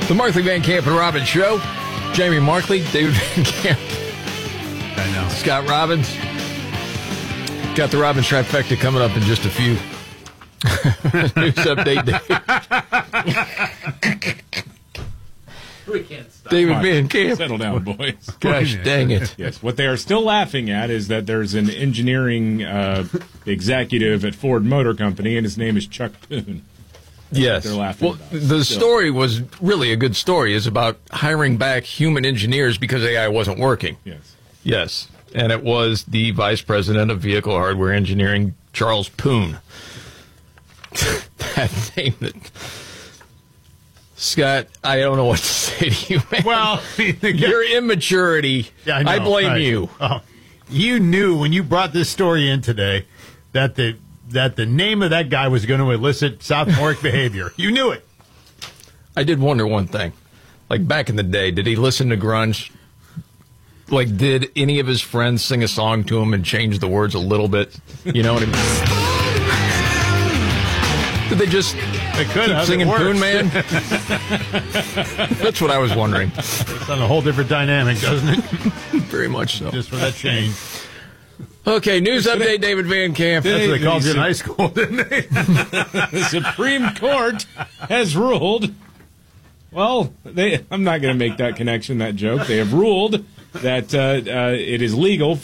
The Markley, Van Camp, and Robbins Show. Jamie Markley, David Van Camp. I know. Scott Robbins. Got the Robbins trifecta coming up in just a few. News update, Dave. We can't stop. David Van Camp. Settle down, boys. Gosh dang it. Yes, what they are still laughing at is that there's an engineering executive at Ford Motor Company, and his name is Chuck Poon. Yes. They're laughing Well, about it. the story was really a good story. It's about hiring back human engineers because AI wasn't working. Yes. Yes. And it was the vice president of vehicle hardware engineering, Charles Poon. That name that... Scott, I don't know what to say to you, man. Well, Your immaturity, Yeah, I know, I blame right. you. Oh, you knew when you brought this story in today that the name of that guy was going to elicit sophomoric behavior. You knew it. I did wonder one thing. Like, back in the day, did he listen to grunge? Like, did any of his friends sing a song to him and change the words a little bit? You know what I mean? Did they just They could keep have. singing It works. Poon Man? That's what I was wondering. It's on a whole different dynamic, doesn't it? Very much so. Just for that change. Okay, news update, David Van Camp. That's what they called you in high school, didn't they? The Supreme Court has ruled. Well, I'm not going to make that connection, that joke. They have ruled that it is legal